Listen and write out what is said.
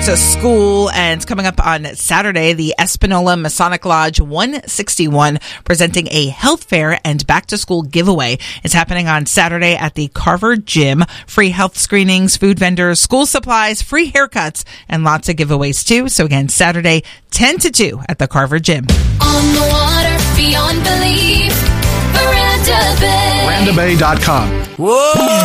to school, and coming up on Saturday, the Espanola Masonic Lodge 161 presenting a health fair and back to school giveaway. It's happening on Saturday at the Carver Gym. Free health screenings, food vendors, school supplies, free haircuts, and lots of giveaways too. So again, Saturday 10 to 2 at the Carver Gym. On the water, beyond belief, Miranda Bay. MirandaBay.com. Whoa!